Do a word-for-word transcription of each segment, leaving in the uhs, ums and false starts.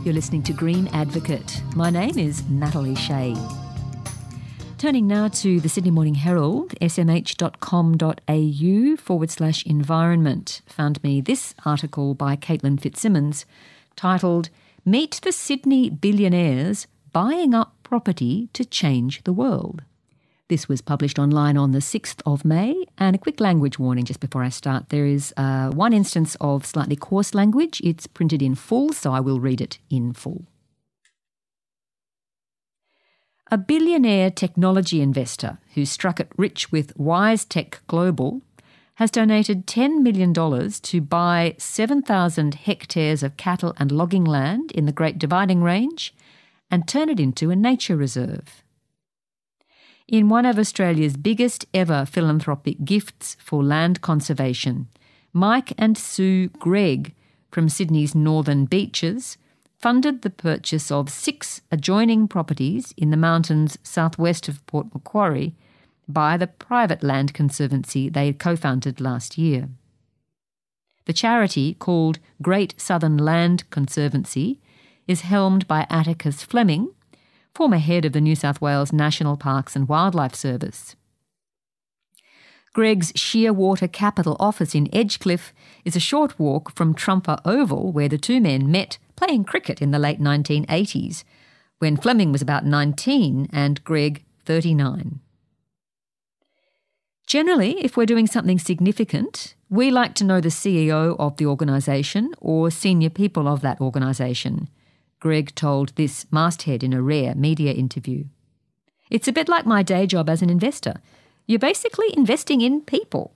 You're listening to Green Advocate. My name is Natalie Shea. Turning now to the Sydney Morning Herald, smh.com.au forward slash environment found me this article by Caitlin Fitzsimmons titled Meet the Sydney Billionaires Buying Up Property to Change the World. This was published online on the sixth of May, and a quick language warning just before I start. There is uh, one instance of slightly coarse language. It's printed in full, so I will read it in full. A billionaire technology investor who struck it rich with WiseTech Global has donated ten million dollars to buy seven thousand hectares of cattle and logging land in the Great Dividing Range and turn it into a nature reserve. In one of Australia's biggest ever philanthropic gifts for land conservation, Mike and Sue Gregg from Sydney's Northern Beaches funded the purchase of six adjoining properties in the mountains southwest of Port Macquarie by the private land conservancy they co-founded last year. The charity, called Great Southern Land Conservancy, is helmed by Atticus Fleming, former head of the New South Wales National Parks and Wildlife Service. Gregg's Shearwater Capital office in Edgecliff is a short walk from Trumper Oval, where the two men met playing cricket in the late nineteen eighties, when Fleming was about nineteen and Gregg thirty-nine. Generally, if we're doing something significant, we like to know the C E O of the organisation or senior people of that organisation, Gregg told this masthead in a rare media interview. It's a bit like my day job as an investor. You're basically investing in people.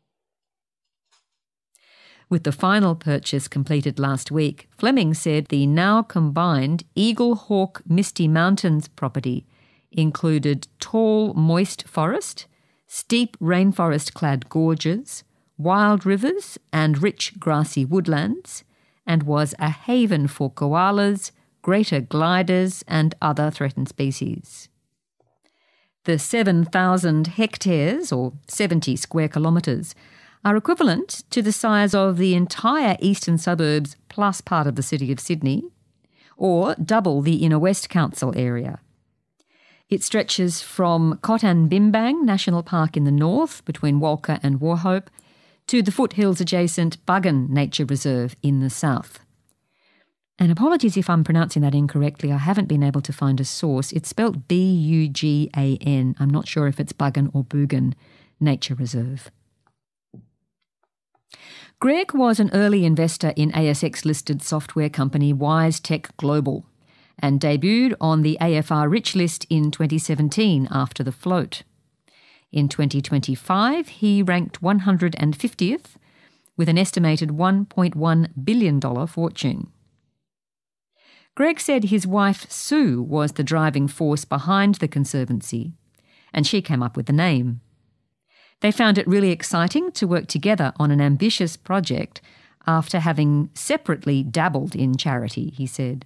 With the final purchase completed last week, Fleming said the now combined Eagle Hawk Misty Mountains property included tall, moist forest, steep rainforest-clad gorges, wild rivers and rich grassy woodlands, and was a haven for koalas, greater gliders and other threatened species. The seven thousand hectares, or seventy square kilometres, are equivalent to the size of the entire eastern suburbs plus part of the city of Sydney, or double the Inner West Council area. It stretches from Kotan Bimbang National Park in the north, between Walker and Wauchope, to the foothills adjacent Buggen Nature Reserve in the south. And apologies if I'm pronouncing that incorrectly. I haven't been able to find a source. It's spelt B U G A N. I'm not sure if it's Buggen or Buggen Nature Reserve. Gregg was an early investor in A S X-listed software company WiseTech Global and debuted on the A F R Rich List in twenty seventeen after the float. In twenty twenty-five, he ranked one hundred fiftieth with an estimated one point one billion dollars fortune. Gregg said his wife Sue was the driving force behind the conservancy, and she came up with the name. They found it really exciting to work together on an ambitious project after having separately dabbled in charity, he said.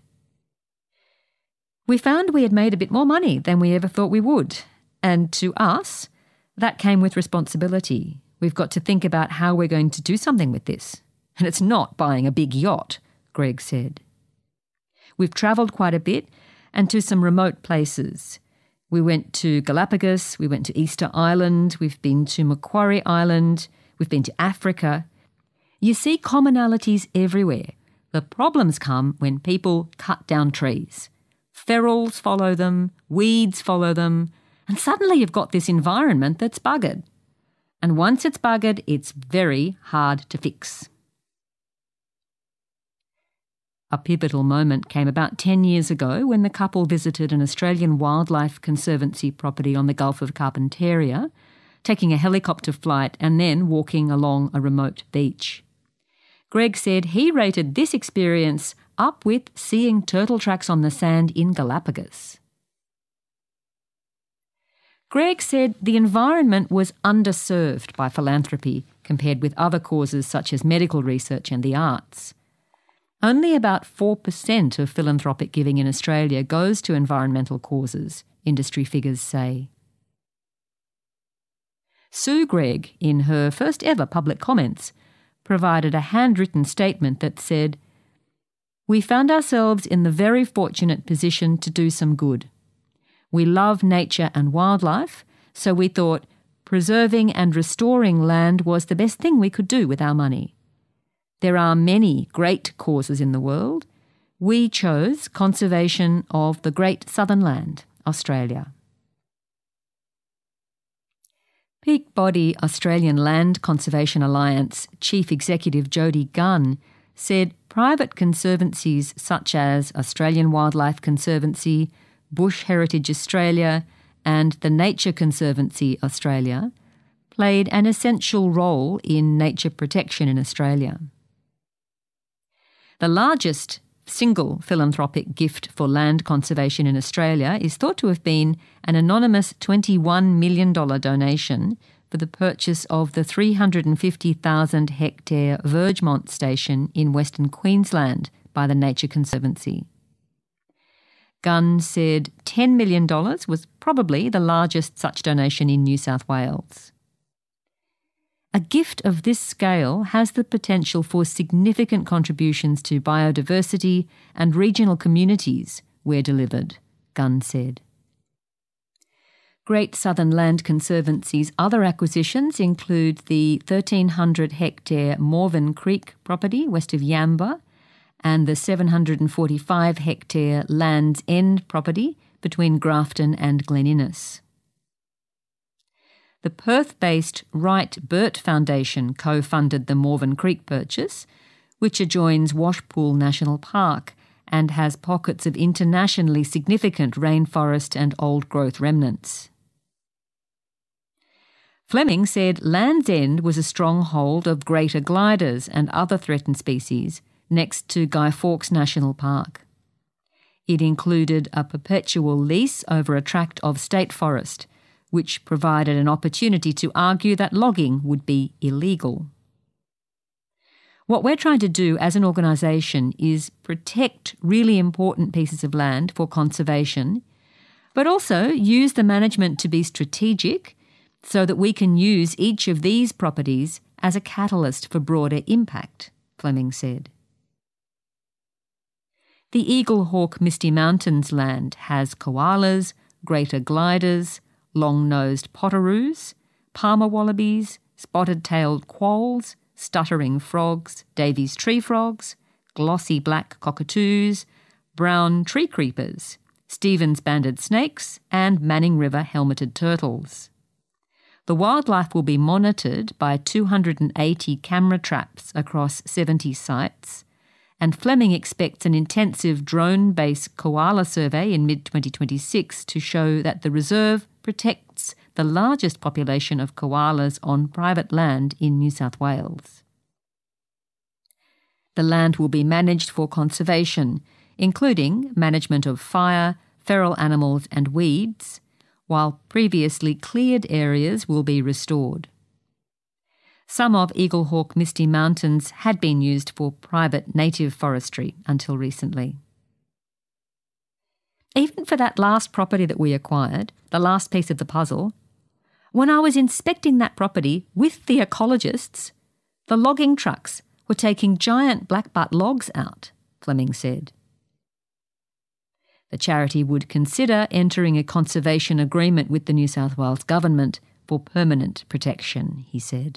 We found we had made a bit more money than we ever thought we would, and to us, that came with responsibility. We've got to think about how we're going to do something with this. And it's not buying a big yacht, Gregg said. We've travelled quite a bit and to some remote places. We went to Galapagos, we went to Easter Island, we've been to Macquarie Island, we've been to Africa. You see commonalities everywhere. The problems come when people cut down trees. Ferals follow them, weeds follow them, and suddenly you've got this environment that's buggered. And once it's buggered, it's very hard to fix. A pivotal moment came about ten years ago when the couple visited an Australian Wildlife Conservancy property on the Gulf of Carpentaria, taking a helicopter flight and then walking along a remote beach. Gregg said he rated this experience up with seeing turtle tracks on the sand in Galapagos. Gregg said the environment was underserved by philanthropy compared with other causes such as medical research and the arts. Only about four percent of philanthropic giving in Australia goes to environmental causes, industry figures say. Sue Gregg, in her first ever public comments, provided a handwritten statement that said, We found ourselves in the very fortunate position to do some good. We love nature and wildlife, so we thought preserving and restoring land was the best thing we could do with our money. There are many great causes in the world. We chose conservation of the great southern land, Australia. Peak Body Australian Land Conservation Alliance Chief Executive Jodie Gunn said private conservancies such as Australian Wildlife Conservancy, Bush Heritage Australia and the Nature Conservancy Australia played an essential role in nature protection in Australia. The largest single philanthropic gift for land conservation in Australia is thought to have been an anonymous twenty-one million dollars donation for the purchase of the three hundred fifty thousand hectare Vergemont station in Western Queensland by the Nature Conservancy. Gunn said ten million dollars was probably the largest such donation in New South Wales. A gift of this scale has the potential for significant contributions to biodiversity and regional communities where delivered, Gunn said. Great Southern Land Conservancy's other acquisitions include the thirteen hundred hectare Morven Creek property west of Yamba and the seven hundred forty-five hectare Land's End property between Grafton and Glen Innes. The Perth-based Wright Burt Foundation co-funded the Morven Creek purchase, which adjoins Washpool National Park and has pockets of internationally significant rainforest and old-growth remnants. Fleming said Land's End was a stronghold of greater gliders and other threatened species next to Guy Fawkes National Park. It included a perpetual lease over a tract of state forest, which provided an opportunity to argue that logging would be illegal. What we're trying to do as an organisation is protect really important pieces of land for conservation, but also use the management to be strategic so that we can use each of these properties as a catalyst for broader impact, Fleming said. The Eaglehawk Misty Mountains land has koalas, greater gliders, long-nosed potoroos, palmer wallabies, spotted-tailed quolls, stuttering frogs, Davy's tree frogs, glossy black cockatoos, brown tree creepers, Stevens banded snakes and Manning River helmeted turtles. The wildlife will be monitored by two hundred eighty camera traps across seventy sites, and Fleming expects an intensive drone-based koala survey in mid twenty twenty-six to show that the reserve protects the largest population of koalas on private land in New South Wales. The land will be managed for conservation, including management of fire, feral animals and weeds, while previously cleared areas will be restored. Some of Eaglehawk Misty Mountains had been used for private native forestry until recently. Even for that last property that we acquired, the last piece of the puzzle, when I was inspecting that property with the ecologists, the logging trucks were taking giant blackbutt logs out, Fleming said. The charity would consider entering a conservation agreement with the New South Wales Government for permanent protection, he said.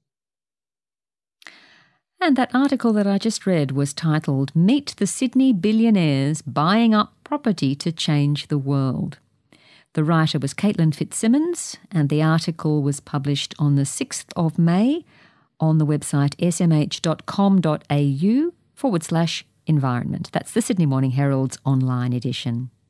And that article that I just read was titled Meet the Sydney Billionaires Buying Up Property to Change the World. The writer was Caitlin Fitzsimmons, and the article was published on the sixth of May on the website smh.com.au forward slash environment. That's the Sydney Morning Herald's online edition.